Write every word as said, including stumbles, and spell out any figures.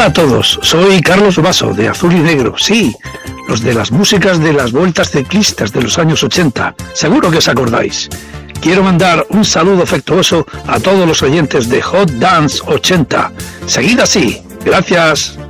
Hola a todos, soy Carlos Basso de Azul y Negro, sí, los de las músicas de las vueltas ciclistas de los años ochenta, seguro que os acordáis. Quiero mandar un saludo afectuoso a todos los oyentes de Hot Dance ochenta. Seguid así, gracias.